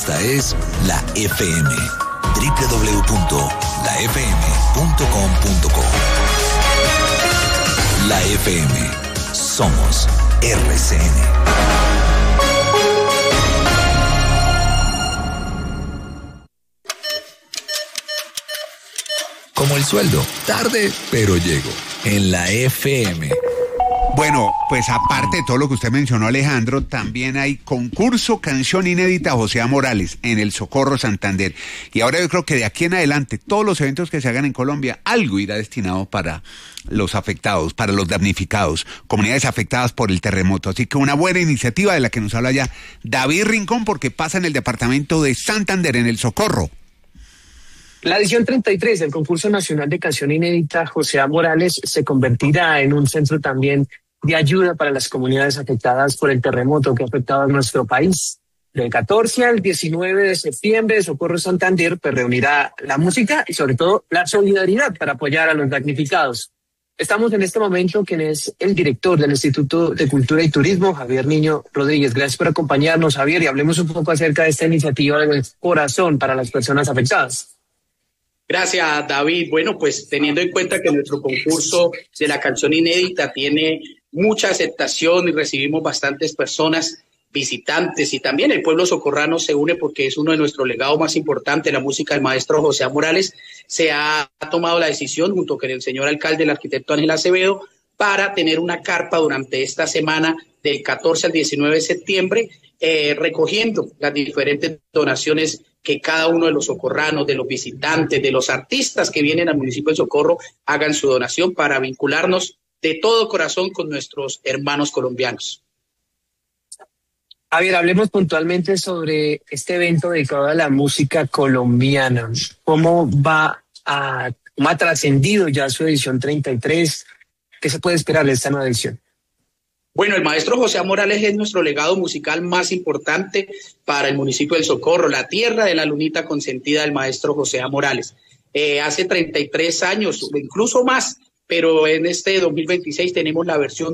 Esta es La FM. www.lafm.com.co. La FM. Somos RCN. Como el sueldo, tarde, pero llego. En la FM. Bueno, pues aparte de todo lo que usted mencionó, Alejandro, también hay concurso Canción Inédita José A. Morales en el Socorro Santander. Y ahora yo creo que de aquí en adelante, todos los eventos que se hagan en Colombia, algo irá destinado para los afectados, para los damnificados, comunidades afectadas por el terremoto. Así que una buena iniciativa de la que nos habla ya David Rincón, porque pasa en el departamento de Santander, en el Socorro. La edición 33 del concurso nacional de canción inédita José A. Morales se convertirá en un centro también de ayuda para las comunidades afectadas por el terremoto que ha afectado a nuestro país. Del 14 al 19 de septiembre, Socorro Santander pues, reunirá la música y sobre todo la solidaridad para apoyar a los damnificados. Estamos en este momento quien es el director del Instituto de Cultura y Turismo, Javier Niño Rodríguez. Gracias por acompañarnos, Javier, y hablemos un poco acerca de esta iniciativa del corazón para las personas afectadas. Gracias, David. Bueno, pues teniendo en cuenta que nuestro concurso de la canción inédita tiene mucha aceptación y recibimos bastantes personas, visitantes, y también el pueblo socorrano se une porque es uno de nuestros legados más importantes, la música del maestro José A. Morales. Se ha tomado la decisión, junto con el señor alcalde, el arquitecto Ángel Acevedo, para tener una carpa durante esta semana del 14 al 19 de septiembre, recogiendo las diferentes donaciones que cada uno de los socorranos, de los visitantes, de los artistas que vienen al municipio de Socorro, hagan su donación para vincularnos de todo corazón con nuestros hermanos colombianos. Javier, hablemos puntualmente sobre este evento dedicado a la música colombiana. ¿Cómo ha trascendido ya su edición 33? ¿Qué se puede esperar de esta nueva edición? Bueno, el maestro José A. Morales es nuestro legado musical más importante para el municipio del Socorro, la tierra de la lunita consentida del maestro José A. Morales. Hace 33 años, incluso más, pero en este 2026 tenemos la versión